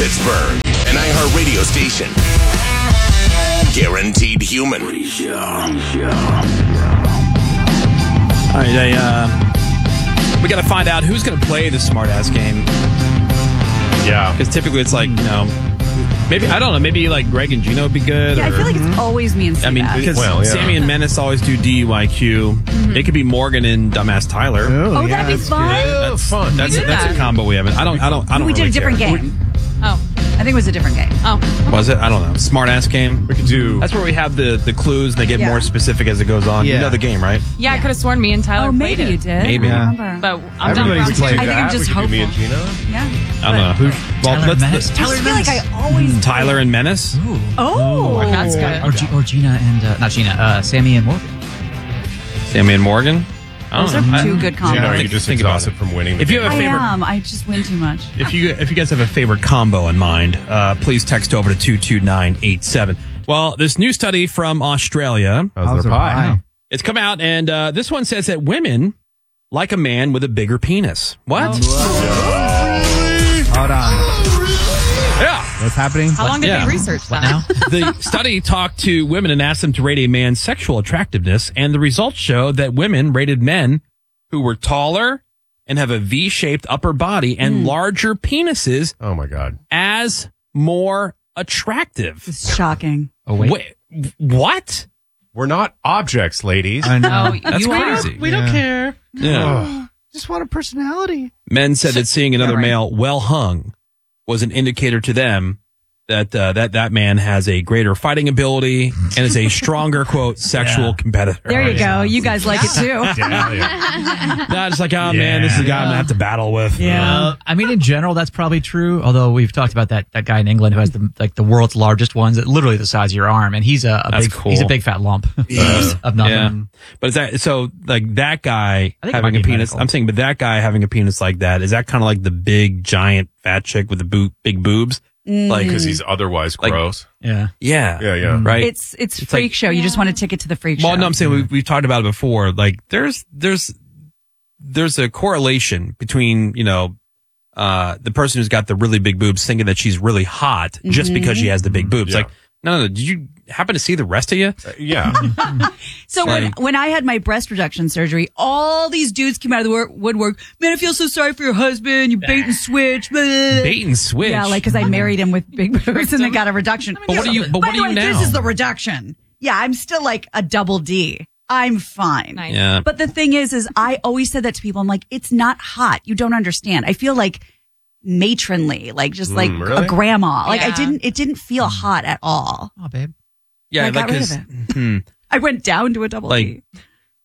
Pittsburgh, an iHeartRadio station. Guaranteed Human. All right, we got to find out who's going to play the smartass game. Yeah. Because typically it's like, maybe, I don't know, maybe like Greg and Gino would be good. Yeah, I feel like it's always me and Steve. I mean, because Sammy and Menace always do DUIQ. It could be Morgan and Dumbass Tyler. Oh, that'd be fun. That's fun. That's a combo we haven't. I don't We did really a different care. game. Oh. I think it was a different game. Oh. Was it? I don't know. Smartass game? We could do... That's where we have the clues and they get Yeah. more specific as it goes on. Yeah. You know the game, right? Yeah, I could have sworn me and Tyler Oh, played maybe it. you did. Maybe. I Yeah. don't remember. But I'm done Everybody round could two. play I think that. I'm just We could do me and hopeful. Gina. Yeah. I don't know. Who's Tyler and Menace. I just feel like I always... Tyler and Menace? Oh. That's good. Or Gina and... not Gina. Sammy and Morgan. Sammy and Morgan? I Those don't are know. two good combos. Gina, are you just Think about exhausted from winning? If you have a I favorite... am. I just win too much. If you guys have a favorite combo in mind, please text over to 22987. Well, this new study from Australia, How's their pie? it's come out, and this one says that women like a man with a bigger penis. What? Hold on. Yeah. What's happening? How long did Yeah. they research that? Now? The study talked to women and asked them to rate a man's sexual attractiveness, and the results showed that women rated men who were taller and have a V-shaped upper body and larger penises Oh, my God. as more attractive. It's shocking. Oh, wait. Wait, what? We're not objects, ladies. I know. Oh, That's you are? crazy. We don't care. Yeah. Just want a personality. Men said that seeing another right. male well hung was an indicator to them that that man has a greater fighting ability and is a stronger, quote, sexual competitor. There you go. You guys like it too. Not just like, oh man, this is a guy I'm gonna have to battle with. I mean, in general, that's probably true. Although we've talked about that guy in England who has the world's largest ones, that literally the size of your arm, and he's That's big cool. he's a big fat lump of nothing. Yeah. But is that so? Like that guy I think it having might a be penis? medical. I'm saying, but that guy having a penis like that, is that kind of like the big giant fat chick with the big boobs? Like, Because he's otherwise gross. Yeah. yeah, Yeah. right. It's freak show. You just want a ticket to the freak show. Well, no, I'm saying we've talked about it before. Like, there's a correlation between the person who's got the really big boobs thinking that she's really hot just because she has the big boobs. Yeah. Like, no. Did you happen to see the rest of you? Yeah. So when I had my breast reduction surgery, all these dudes came out of the woodwork. Man, I feel so sorry for your husband. You bait and switch. Blah. Bait and switch. Yeah, like because I married him with big boobs and they got a reduction. But what are you? But By what the are way, you now? this is the reduction. Yeah, I'm still like a double D. I'm fine. Nice. Yeah. But the thing is I always said that to people. I'm like, it's not hot. You don't understand. I feel like matronly, like just like really? a grandma. Like Yeah. it didn't feel hot at all. Oh, babe. Yeah, I got rid of it. I went down to a double Like- D.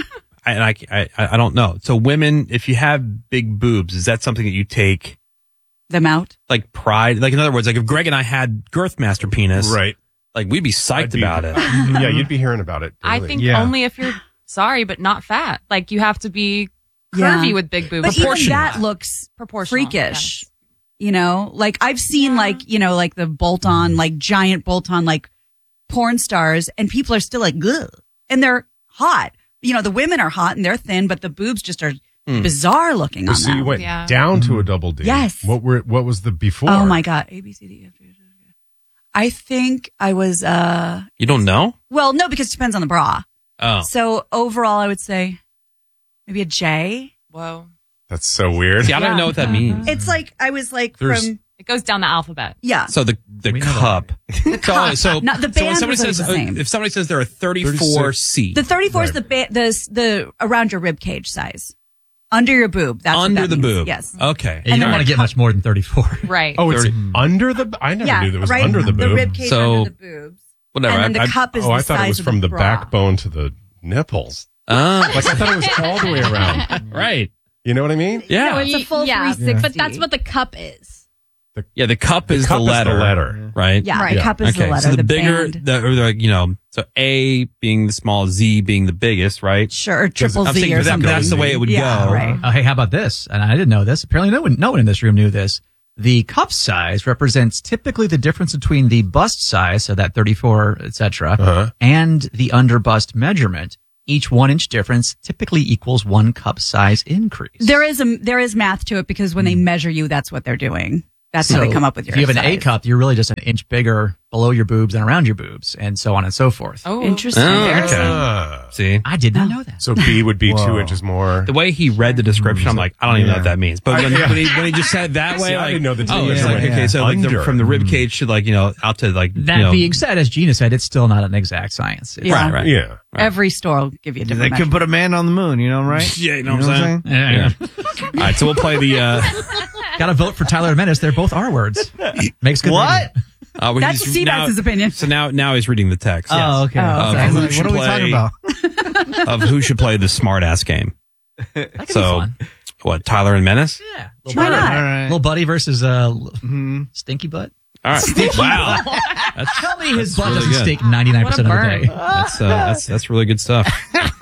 I don't know. So women, if you have big boobs, is that something that you take Them out. like pride? Like in other words, like if Greg and I had Girthmaster penis, Right. like we'd be psyched I'd be- about it. Yeah, you'd be hearing about it. I daily. think Yeah. only if you're sorry, but not fat. Like, you have to be Yeah. curvy with big boobs. But even Proportional. that looks Proportional, freakish. yes. You know, like I've seen like the bolt on, like giant bolt on, like porn stars, and people are still like, ugh, and they're hot. You know, the women are hot and they're thin, but the boobs just are bizarre looking on So you them. went Yeah. down to a double D. Yes. What was the before? Oh my God. A, B, C, D, E, F, G, H, I, J, K. I think I was, You don't know? well, no, because it depends on the bra. Oh, So overall, I would say maybe a J. Whoa. That's so weird. see, I don't even know what that means. It's like, I was like There's- from, It goes down the alphabet. yeah. So the We know cup. cup. So Not- the so when band somebody was always says the same. if somebody says there are 34 36. C The 34 is Right. the around your rib cage size. Under your boob. That's under what the that means. boob. Yes. Okay. Yeah, you don't want to get much more than 34. Right. Oh, it's 30. under the. I never Yeah, knew that was right under the boob. rib cage So- under the boobs. Whatever. And then the cup is Oh, the I thought size it was of from the bra. backbone to the nipples. Like I thought it was all the way around. right. You know what I mean? Yeah. No, it's a full 360. But that's what the cup is. Yeah, the cup is cup the is the letter. letter. Right? Yeah, Yeah. cup is the letter. So the bigger, band. so A being the small, Z being the biggest, right? Sure, or triple I'm Z saying or for them, something. that's the way it would Yeah, go. right. Hey, how about this? And I didn't know this. Apparently, no one in this room knew this. The cup size represents typically the difference between the bust size, so that 34, etc., and the under bust measurement. Each 1 inch difference typically equals 1 cup size increase. There is math to it because when they measure you, that's what they're doing. That's how they come up with your If you have an A size. cup, you're really just an inch bigger below your boobs and around your boobs, and so on and so forth. Oh, Interesting. See, I did not know that. So B would be 2 inches more. the way he read the description, I'm like, I don't even know what that means. But when he just said it that way, See, I like, didn't know the oh, it's difference. like, okay, so like Under. from the rib cage to like, out to like, That being said, as Gina said, it's still not an exact science. It's- Yeah. right. Yeah. Every store will give you a They different could put a man on the moon, you know, right? Yeah, you know what I'm saying? Yeah. All right, so we'll play the. Got to vote for Tyler Menace. They're both R words. Makes good What? That's Seabass's opinion. So now he's reading the text. Oh, okay. Oh, Of okay. who What should are we play- talking about? Of who should play the smart ass game. That could So, be fun. what, Tyler and Menace? Yeah. Why not? All right. Little Buddy versus Stinky Butt. All right. Wow. Tell me his butt really doesn't good. stink 99% What of a the burn. day. That's really good stuff.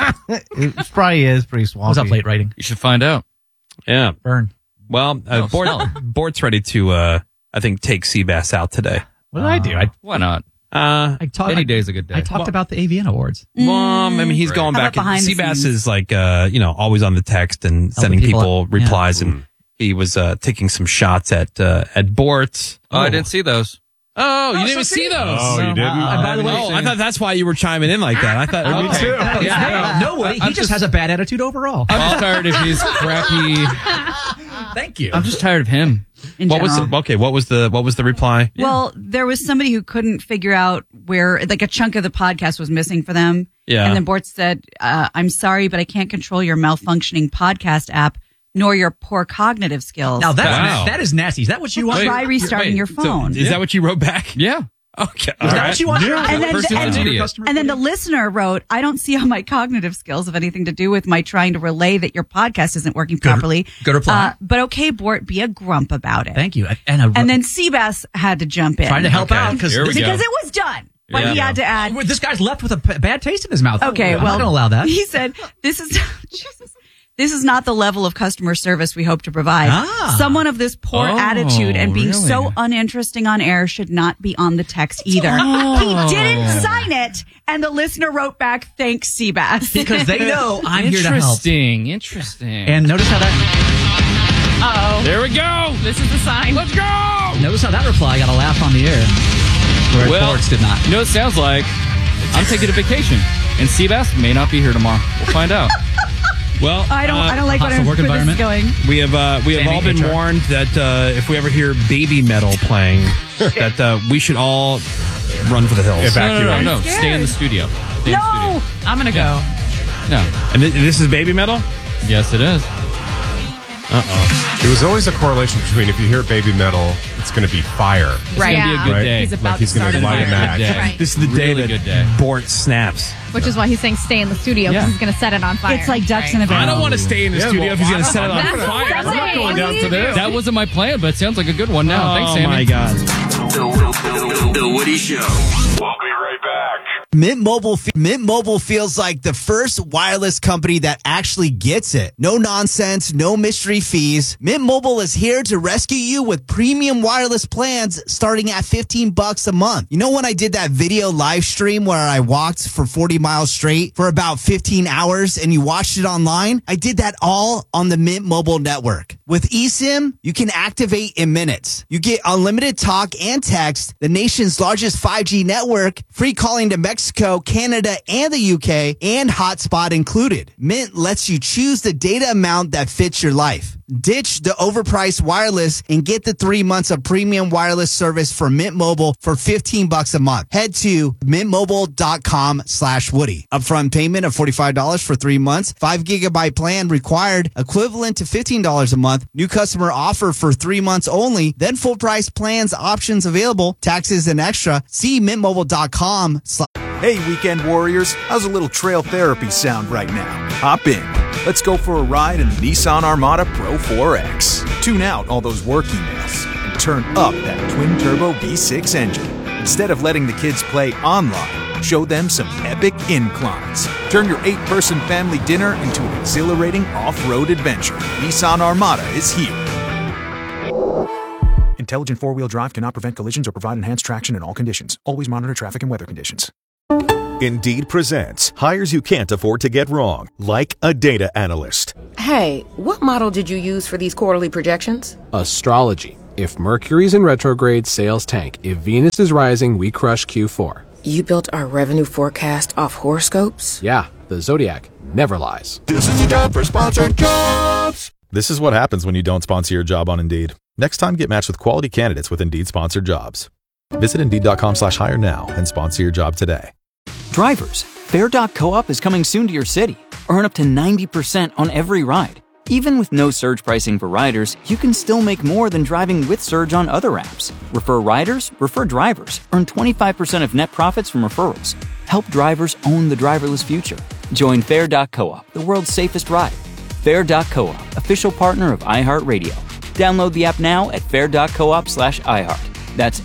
It probably is pretty swampy. What's up, late writing? You should find out. Yeah. Burn. Well, Bort's ready to, I think, take Seabass out today. What did I do? Why not? I talked. Any day's a good day. I talked about the AVN Awards. I mean, he's going How back. about behind the Seabass scenes? is like, always on the text and sending people people up. Yeah. replies, and he was taking some shots at Bort. Oh, I didn't see those. Oh, you didn't even see those. Oh, you didn't? And by the way, I thought that's why you were chiming in like that. I thought, okay. too. Yeah, no, Woody. He just has a bad attitude overall. I'm just tired of his crappy. Thank you. I'm just tired of him. In What was general. okay? What was the reply? Well, there was somebody who couldn't figure out where, like, a chunk of the podcast was missing for them. Yeah. And then Bort said, I'm sorry, but I can't control your malfunctioning podcast app nor your poor cognitive skills. Now Wow. that is nasty. Is that what you want? Try restarting your So, phone. is that what you wrote back? Yeah. Okay. Is that what you want? And then- Person's and- an idiot. And then the listener wrote, I don't see how my cognitive skills have anything to do with my trying to relay that your podcast isn't working properly. good reply. But okay, Bort, be a grump about it. Thank you. And then Seabass had to jump in. trying to help out Here we go. because it was done. But Yeah. he had to add, this guy's left with a bad taste in his mouth. okay, I'm well, not going to allow that. He said, this is, Jesus. This is not the level of customer service we hope to provide. Someone of this poor attitude and being so uninteresting on air should not be on the text either. He didn't sign it, and the listener wrote back, thanks, Seabass. Because they know I'm here to help. Interesting. And notice how that There we go. This is the sign. Let's go. notice how that reply got a laugh on the air. Whereas Well, Bort's did not. You know what it sounds like? I'm taking a vacation, and Seabass may not be here tomorrow. We'll find out. Well, I don't like hostile work where this is environment. going. we have all been HR. warned that if we ever hear baby metal playing, that we should all run for the hills. Evacuate. No. Stay in the studio. Stay in the No! studio. I'm going to go. No. And this is baby metal. Yes, it is. There was always a correlation between if you hear baby metal, it's going to be fire. It's going to be a good Right. day. He's about Like he's to going start to a light a fire. match. Good day. Right. This is the Really day good day. that Bort snaps. Which is why he's saying stay in the studio because Yeah. he's going to set it on fire. It's like ducks in a I barrel. don't want to stay in the studio if he's going to set it on That's fire. what I'm not going down to this. That wasn't my plan, but it sounds like a good one now. Thanks, Oh Sammy. my god. The Woody Show. We'll be right back. Mint Mobile feels like the first wireless company that actually gets it. No nonsense, no mystery fees. Mint Mobile is here to rescue you with premium wireless plans starting at $15 a month. You know when I did that video live stream where I walked for 40 miles straight for about 15 hours and you watched it online? I did that all on the Mint Mobile network. With eSIM, you can activate in minutes. You get unlimited talk and text, the nation's largest 5G network, free calling to Mexico, Canada, and the UK, and hotspot included. Mint lets you choose the data amount that fits your life. Ditch the overpriced wireless and get the 3 months of premium wireless service for Mint Mobile for $15 a month. Head to mintmobile.com/Woody. Upfront payment of $45 for 3 months. 5 gigabyte plan required, equivalent to $15 a month. New customer offer for 3 months only. Then full price plans options available. Taxes and extra. See mintmobile.com. Hey, weekend warriors, how's a little trail therapy sound right now? Hop in. Let's go for a ride in the Nissan Armada Pro 4X. Tune out all those work emails and turn up that twin-turbo V6 engine. Instead of letting the kids play online, show them some epic inclines. Turn your 8-person family dinner into an exhilarating off-road adventure. Nissan Armada is here. Intelligent four-wheel drive cannot prevent collisions or provide enhanced traction in all conditions. Always monitor traffic and weather conditions. Indeed presents hires you can't afford to get wrong, like a data analyst. Hey, what model did you use for these quarterly projections? Astrology. If Mercury's in retrograde, sales tank. If Venus is rising, we crush Q4. You built our revenue forecast off horoscopes? Yeah, the Zodiac never lies. This is a job for Sponsored Jobs. This is what happens when you don't sponsor your job on Indeed. Next time, get matched with quality candidates with Indeed Sponsored Jobs. Visit Indeed.com/hire now and sponsor your job today. Drivers, Fare.coop is coming soon to your city. Earn up to 90% on every ride. Even with no surge pricing for riders, you can still make more than driving with surge on other apps. Refer riders, refer drivers. Earn 25% of net profits from referrals. Help drivers own the driverless future. Join Fare.coop, the world's safest ride. Fare.coop, official partner of iHeartRadio. Download the app now at fare.coop/iHeart. That's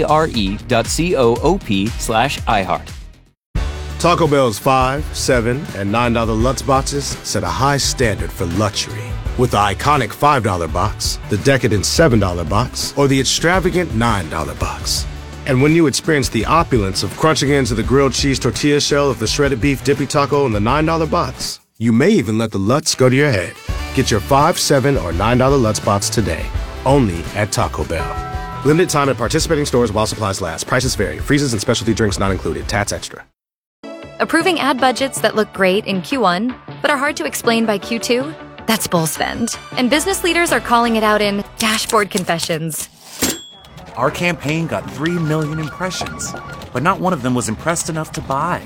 FARE.coop/iHeart. Taco Bell's $5, $7, and $9 Lutz boxes set a high standard for luxury. With the iconic $5 box, the decadent $7 box, or the extravagant $9 box. And when you experience the opulence of crunching into the grilled cheese tortilla shell of the shredded beef dippy taco in the $9 box, you may even let the Lutz go to your head. Get your $5, $7, or $9 Lutz box today, only at Taco Bell. Limited time at participating stores while supplies last. Prices vary. Freezes and specialty drinks not included. Tats extra. Approving ad budgets that look great in Q1, but are hard to explain by Q2? That's bull spend. And business leaders are calling it out in dashboard confessions. Our campaign got 3 million impressions, but not one of them was impressed enough to buy.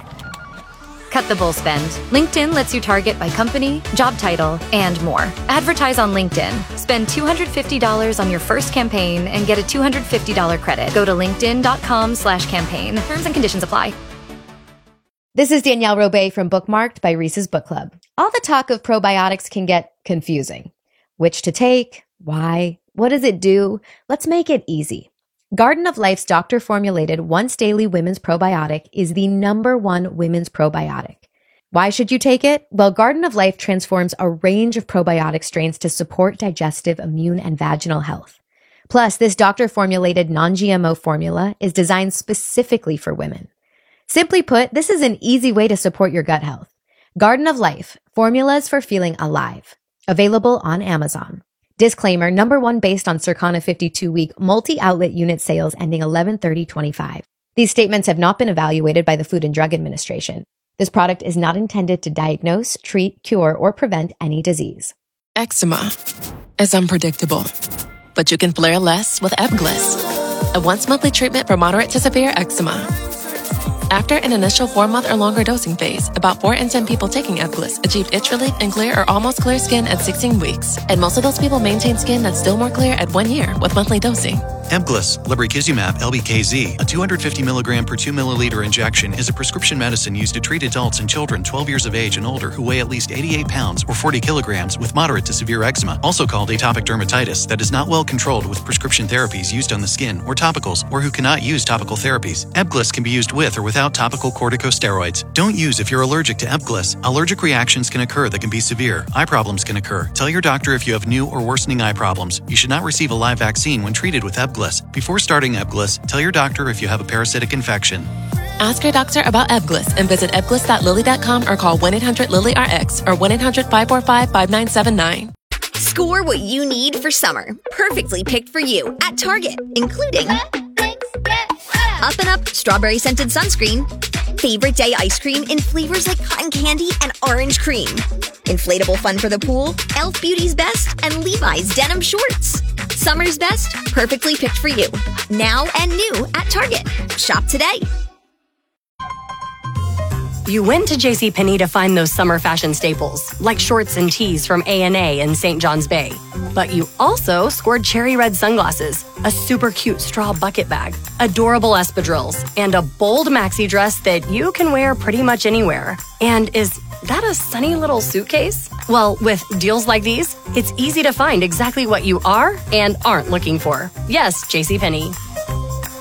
Cut the bull spend. LinkedIn lets you target by company, job title, and more. Advertise on LinkedIn. Spend $250 on your first campaign and get a $250 credit. Go to linkedin.com/campaign. Terms and conditions apply. This is Danielle Robay from Bookmarked by Reese's Book Club. All the talk of probiotics can get confusing. Which to take? Why? What does it do? Let's make it easy. Garden of Life's doctor-formulated once-daily women's probiotic is the #1 women's probiotic. Why should you take it? Well, Garden of Life transforms a range of probiotic strains to support digestive, immune, and vaginal health. Plus, this doctor-formulated non-GMO formula is designed specifically for women. Simply put, this is an easy way to support your gut health. Garden of Life, formulas for feeling alive. Available on Amazon. Disclaimer, #1 based on Circana 52-week multi-outlet unit sales ending 11/30/25. These statements have not been evaluated by the Food and Drug Administration. This product is not intended to diagnose, treat, cure, or prevent any disease. Eczema is unpredictable, but you can flare less with Ebglyss, a once-monthly treatment for moderate to severe eczema. After an initial 4-month or longer dosing phase, about 4 in 10 people taking Ebglyss achieved itch relief and clear or almost clear skin at 16 weeks. And most of those people maintain skin that's still more clear at 1 year with monthly dosing. Ebglyss, lebrikizumab LBKZ, a 250 milligram per 2 milliliter injection, is a prescription medicine used to treat adults and children 12 years of age and older who weigh at least 88 pounds or 40 kilograms with moderate to severe eczema, also called atopic dermatitis, that is not well controlled with prescription therapies used on the skin or topicals, or who cannot use topical therapies. Ebglyss can be used with or without topical corticosteroids. Don't use if you're allergic to Ebglyss. Allergic reactions can occur that can be severe. Eye problems can occur. Tell your doctor if you have new or worsening eye problems. You should not receive a live vaccine when treated with Ebglyss. Before starting Ebglyss, tell your doctor if you have a parasitic infection. Ask your doctor about Ebglyss and visit ebglyss.lilly.com or call 1-800-LILY-RX or 1-800-545-5979. Score what you need for summer, perfectly picked for you at Target, including Up and Up strawberry scented sunscreen, favorite day ice cream in flavors like cotton candy and orange cream, inflatable fun for the pool, Elf Beauty's Best, and Levi's denim shorts. Summer's best, perfectly picked for you. Now and new at Target. Shop today. You went to JCPenney to find those summer fashion staples, like shorts and tees from A&A in St. John's Bay. But you also scored cherry red sunglasses, a super cute straw bucket bag, adorable espadrilles, and a bold maxi dress that you can wear pretty much anywhere. And is that a sunny little suitcase? Well, with deals like these, it's easy to find exactly what you are and aren't looking for. Yes, JCPenney.